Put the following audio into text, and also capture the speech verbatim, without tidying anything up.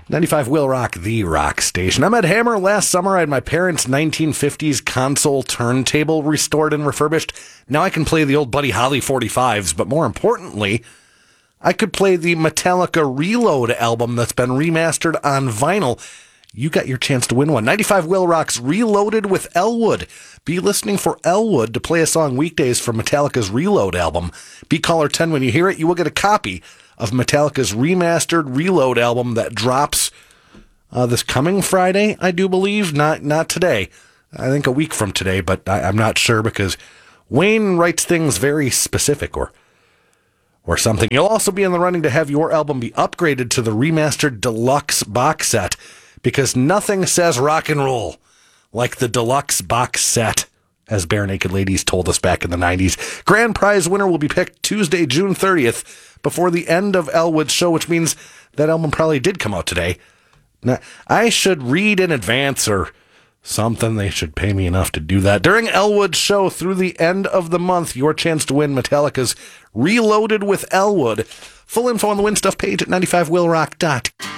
ninety-five Will Rock, the rock station. I'm Ed Hammer. Last summer, I had my parents' nineteen fifties console turntable restored and refurbished. Now I can play the old Buddy Holly forty-fives, but more importantly, I could play the Metallica Reload album that's been remastered on vinyl. You got your chance to win one. ninety-five Will Rock's Reloaded with Elwood. Be listening for Elwood to play a song weekdays from Metallica's Reload album. Be caller ten when you hear it. You will get a copy of Metallica's remastered Reload album that drops uh, this coming Friday, I do believe. Not not today. I think a week from today, but I, I'm not sure because Wayne writes things very specific or or something. You'll also be in the running to have your album be upgraded to the remastered deluxe box set because nothing says rock and roll like the deluxe box set, as Bare Naked Ladies told us back in the nineties. Grand prize winner will be picked Tuesday, June thirtieth, before the end of Elwood's show, which means that album probably did come out today. Now, I should read in advance or something. They should pay me enough to do that. During Elwood's show through the end of the month, your chance to win Metallica's Reloaded with Elwood. Full info on the Win Stuff page at ninety-five will rock dot com.